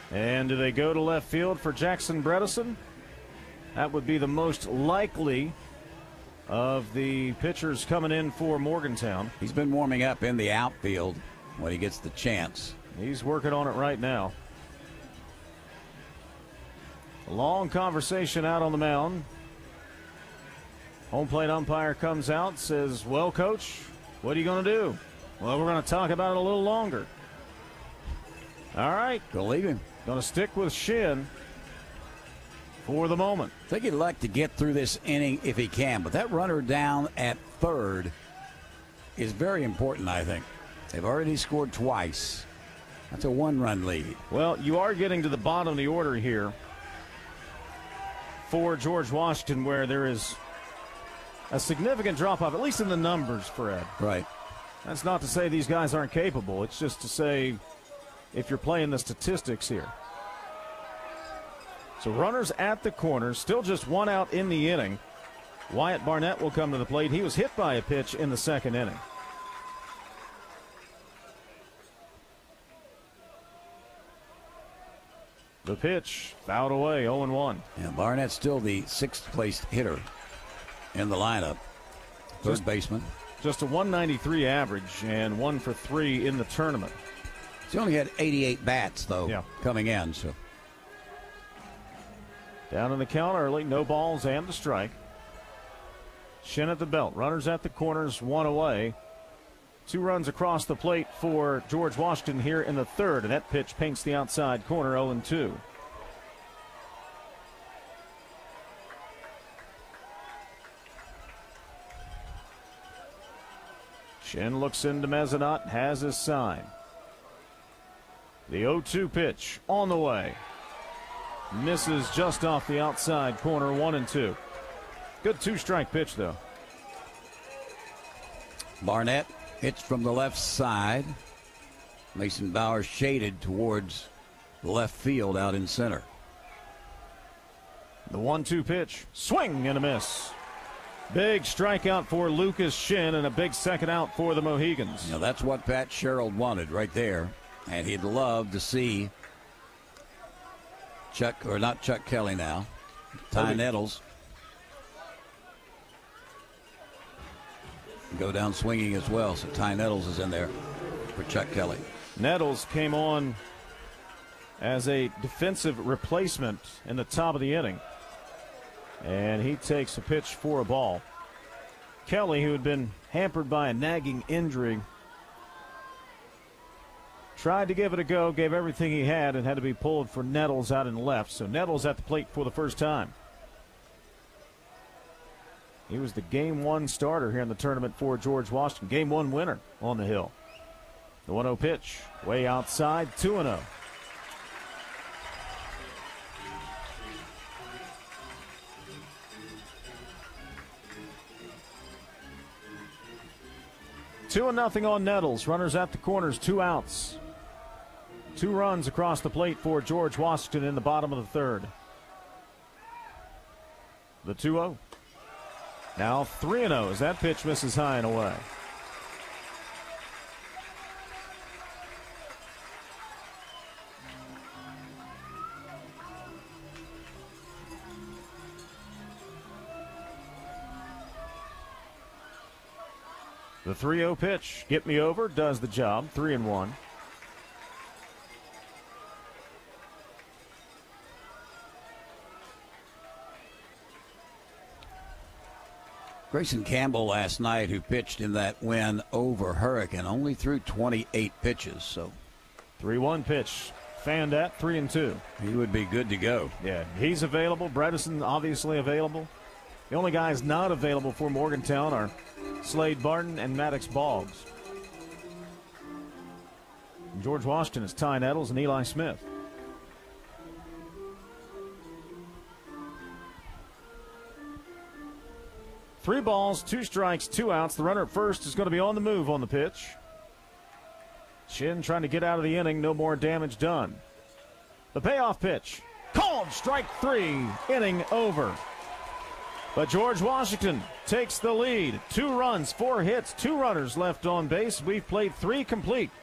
And do they go to left field for Jackson Bredesen? That would be the most likely of the pitchers coming in for Morgantown. He's been warming up in the outfield when he gets the chance. He's working on it right now. A long conversation out on the mound. Home plate umpire comes out, says, well, Coach, what are you going to do? Well, we're going to talk about it a little longer. All right. Go leave him. Going to stick with Shin for the moment. I think he'd like to get through this inning if he can, but that runner down at third is very important, I think. They've already scored twice. That's a one-run lead. Well, you are getting to the bottom of the order here for George Washington, where there is a significant drop-off, at least in the numbers, Fred. Right. That's not to say these guys aren't capable. It's just to say if you're playing the statistics here. So runners at the corner, still just one out in the inning. Wyatt Barnett will come to the plate. He was hit by a pitch in the second inning. The pitch fouled away, 0-1. And Barnett's still the sixth-placed hitter in the lineup. Third baseman. Just a 193 average and 1 for 3 in the tournament. He only had 88 bats, though, coming in. So down in the count early, no balls and a strike. Shin at the belt, runners at the corners, one away. 2 runs across the plate for George Washington here in the third, and that pitch paints the outside corner, 0-2. Shin looks into Mezzanot, has his sign. The 0-2 pitch on the way. Misses just off the outside corner, 1-2. Good 2-strike pitch, though. Barnett hits from the left side. Mason Bauer shaded towards the left field out in center. The 1-2 pitch. Swing and a miss. Big strikeout for Lucas Shin and a big second out for the Mohegans. Now that's what Pat Sherrill wanted right there. And he'd love to see not Chuck Kelly now, Ty Nettles go down swinging as well. So Ty Nettles is in there for Chuck Kelly. Nettles came on as a defensive replacement in the top of the inning. And he takes a pitch for a ball. Kelly, who had been hampered by a nagging injury, tried to give it a go, gave everything he had, and had to be pulled for Nettles out in left. So Nettles at the plate for the first time. He was the Game 1 starter here in the tournament for George Washington. Game 1 winner on the hill. The 1-0 pitch, way outside, 2-0. Two and nothing on Nettles. Runners at the corners, 2 outs. 2 runs across the plate for George Washington in the bottom of the third. The 2-0. Now 3-0 as that pitch misses high and away. The 3-0 pitch, get me over, does the job, 3-1. Grayson Campbell last night, who pitched in that win over Hurricane, only threw 28 pitches. So 3-1 pitch, fanned at 3-2. He would be good to go. Yeah, he's available. Bredesen obviously available. The only guys not available for Morgantown are Slade Barton and Maddox Boggs. George Washington is Ty Nettles and Eli Smith. Three balls, 2 strikes, 2 outs. The runner at first is going to be on the move on the pitch. Shin trying to get out of the inning. No more damage done. The payoff pitch. Called strike 3. Inning over. But George Washington takes the lead. 2 runs, 4 hits, 2 runners left on base. We've played 3 complete.